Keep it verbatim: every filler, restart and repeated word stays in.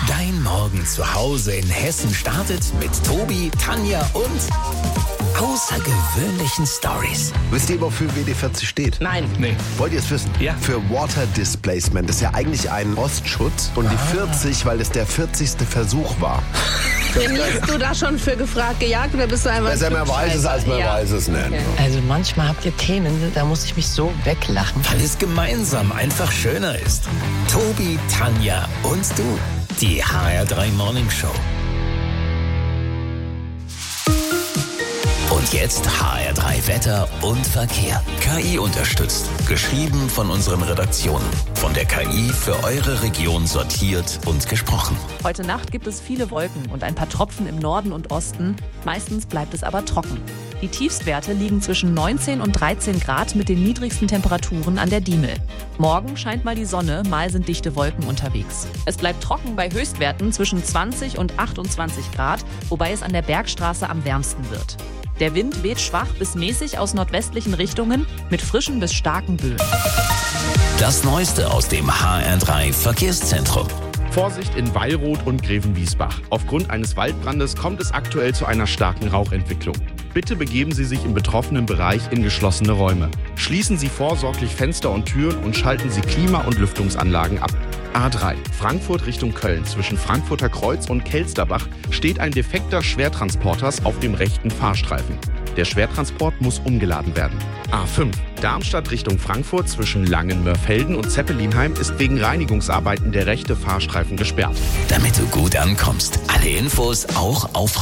Dein Morgen zu Hause in Hessen startet mit Tobi, Tanja und außergewöhnlichen Stories. Wisst ihr, wofür W D vierzig steht? Nein. Nee. Wollt ihr es wissen? Ja. Für Water Displacement. Das ist ja eigentlich ein Rostschutz. Und die vierzig, weil es der vierzigste Versuch war. Trainierst du da schon für gefragt, gejagt oder bist du einfach Besser man weiß es, als man ja. weiß es nicht. Okay. Also manchmal habt ihr Themen, da muss ich mich so weglachen. Weil es gemeinsam einfach schöner ist. Tobi, Tanja und du. Die H R drei Morning Show. Und jetzt H R drei Wetter und Verkehr. K I unterstützt. Geschrieben von unseren Redaktionen. Von der K I für eure Region sortiert und gesprochen. Heute Nacht gibt es viele Wolken und ein paar Tropfen im Norden und Osten. Meistens bleibt es aber trocken. Die Tiefstwerte liegen zwischen neunzehn und dreizehn Grad mit den niedrigsten Temperaturen an der Diemel. Morgen scheint mal die Sonne, mal sind dichte Wolken unterwegs. Es bleibt trocken bei Höchstwerten zwischen zwanzig und achtundzwanzig Grad, wobei es an der Bergstraße am wärmsten wird. Der Wind weht schwach bis mäßig aus nordwestlichen Richtungen mit frischen bis starken Böen. Das Neueste aus dem H R drei Verkehrszentrum. Vorsicht in Weilroth und Grevenwiesbach. Aufgrund eines Waldbrandes kommt es aktuell zu einer starken Rauchentwicklung. Bitte begeben Sie sich im betroffenen Bereich in geschlossene Räume. Schließen Sie vorsorglich Fenster und Türen und schalten Sie Klima- und Lüftungsanlagen ab. A drei. Frankfurt Richtung Köln. Zwischen Frankfurter Kreuz und Kelsterbach steht ein defekter Schwertransporters auf dem rechten Fahrstreifen. Der Schwertransport muss umgeladen werden. A fünf. Darmstadt Richtung Frankfurt zwischen Langenmörfelden und Zeppelinheim ist wegen Reinigungsarbeiten der rechte Fahrstreifen gesperrt. Damit du gut ankommst. Alle Infos auch auf